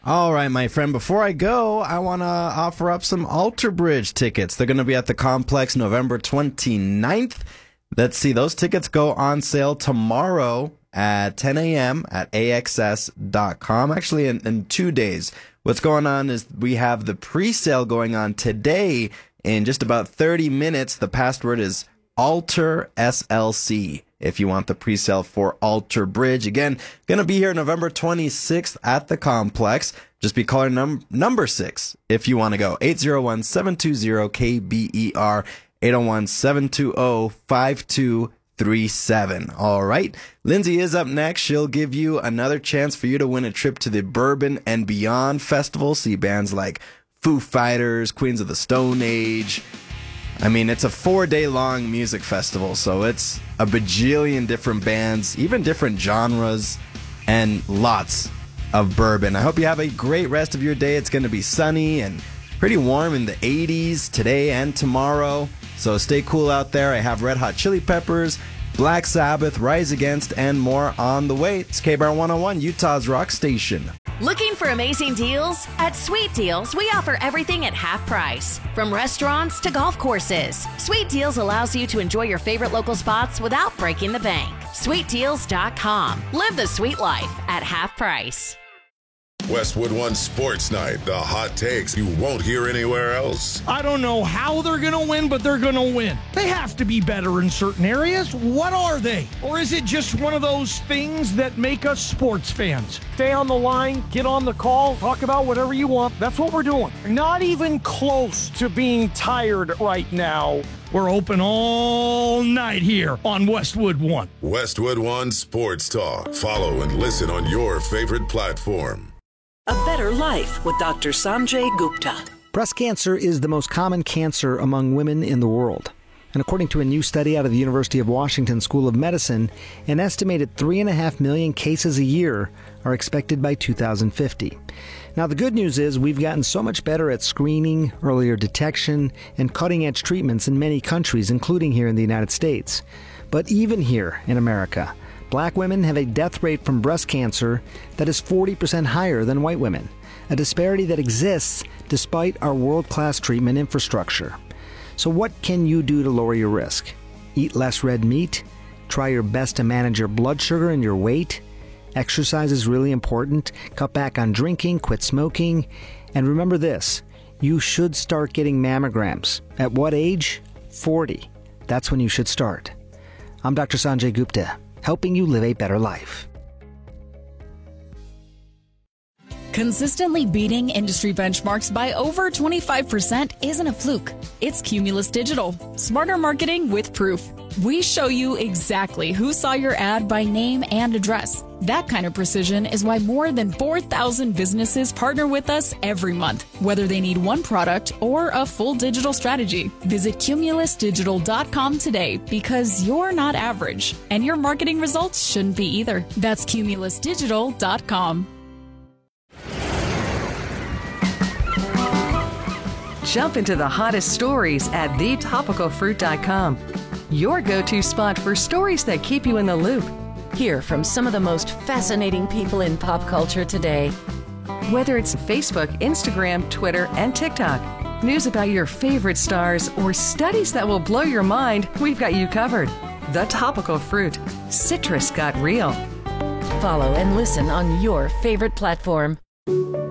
All right, my friend, before I go, I want to offer up some Alter Bridge tickets. They're going to be at the Complex November 29th. Let's see, those tickets go on sale tomorrow at 10 a.m. at AXS.com. Actually, in 2 days. What's going on is we have the pre-sale going on today in just about 30 minutes. The password is Alter SLC if you want the pre-sale for Alter Bridge. Again, going to be here November 26th at the Complex. Just be caller number 6 if you want to go. 801-720-KBER, 801-720-5237. All right. Lindsay is up next. She'll give you another chance for you to win a trip to the Bourbon and Beyond Festival. See bands like Foo Fighters, Queens of the Stone Age. I mean, it's a 4-day long music festival, so it's a bajillion different bands, even different genres, and lots of bourbon. I hope you have a great rest of your day. It's going to be sunny and pretty warm in the 80s today and tomorrow, so stay cool out there. I have Red Hot Chili Peppers, Black Sabbath, Rise Against, and more on the way. It's KBAR 101, Utah's rock station. Looking for amazing deals? At Sweet Deals, we offer everything at half price. From restaurants to golf courses, Sweet Deals allows you to enjoy your favorite local spots without breaking the bank. SweetDeals.com. Live the sweet life at half price. Westwood One Sports Night, the hot takes you won't hear anywhere else. I don't know how they're going to win, but they're going to win. They have to be better in certain areas. What are they? Or is it just one of those things that make us sports fans? Stay on the line, get on the call, talk about whatever you want. That's what we're doing. Not even close to being tired right now. We're open all night here on Westwood One. Westwood One Sports Talk. Follow and listen on your favorite platform. A Better Life with Dr. Sanjay Gupta. Breast cancer is the most common cancer among women in the world. And according to a new study out of the University of Washington School of Medicine, an estimated 3.5 million cases a year are expected by 2050. Now, the good news is we've gotten so much better at screening, earlier detection, and cutting-edge treatments in many countries, including here in the United States. But even here in America, Black women have a death rate from breast cancer that is 40% higher than white women, a disparity that exists despite our world-class treatment infrastructure. So what can you do to lower your risk? Eat less red meat? Try your best to manage your blood sugar and your weight? Exercise is really important. Cut back on drinking, quit smoking. And remember this, you should start getting mammograms. At what age? 40. That's when you should start. I'm Dr. Sanjay Gupta, helping you live a better life. Consistently beating industry benchmarks by over 25% isn't a fluke. It's Cumulus Digital. Smarter marketing with proof. We show you exactly who saw your ad by name and address. That kind of precision is why more than 4,000 businesses partner with us every month, whether they need one product or a full digital strategy. Visit cumulusdigital.com today because you're not average, and your marketing results shouldn't be either. That's cumulusdigital.com. Jump into the hottest stories at thetopicalfruit.com. Your go-to spot for stories that keep you in the loop. Hear from some of the most fascinating people in pop culture today. Whether it's Facebook, Instagram, Twitter, and TikTok, news about your favorite stars, or studies that will blow your mind, we've got you covered. The Topical Fruit. Citrus got real. Follow and listen on your favorite platform.